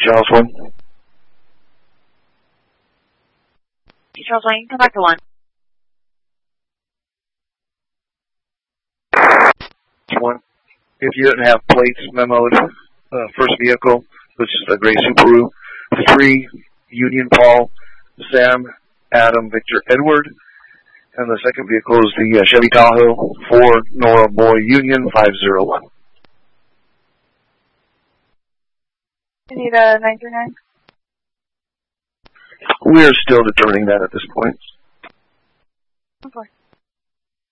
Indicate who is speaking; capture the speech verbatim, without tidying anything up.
Speaker 1: Charles one.
Speaker 2: Charles one, you can come back to one.
Speaker 1: One. If you didn't have plates memoed, uh, first vehicle, which is a gray Subaru. Three, Union Paul, Sam, Adam, Victor, Edward. And the second vehicle is the uh, Chevy Tahoe. Four, Nora, Boy, Union, five zero one.
Speaker 2: You need a nine three nine?
Speaker 1: We are still determining that at this point.
Speaker 2: Of course.